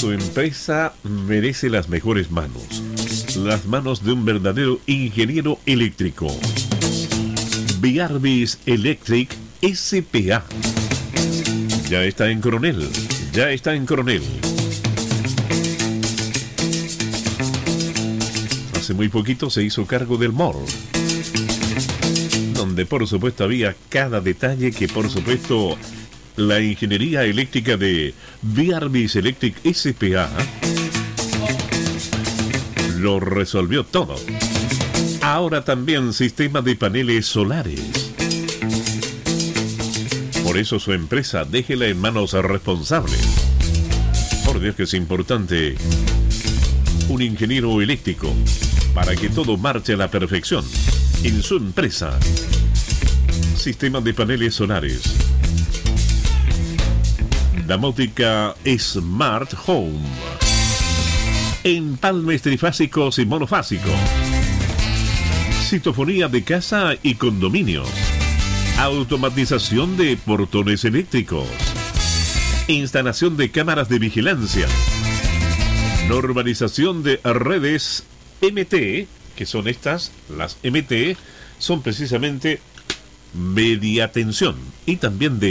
Su empresa merece las mejores manos. Las manos de un verdadero ingeniero eléctrico. Biarbis Electric S.p.A. Ya está en Coronel. Hace muy poquito se hizo cargo del mall, donde por supuesto había cada detalle que por supuesto la ingeniería eléctrica de Biarbis Electric S.p.A. lo resolvió todo. Ahora también sistema de paneles solares. Por eso su empresa, déjela en manos responsables. Por Dios que es importante un ingeniero eléctrico para que todo marche a la perfección en su empresa. Sistema de paneles solares. Domótica Smart Home. Empalmes trifásicos y monofásicos. Citofonía de casa y condominios. Automatización de portones eléctricos. Instalación de cámaras de vigilancia. Normalización de redes MT, que son estas, las MT, son precisamente media tensión y también de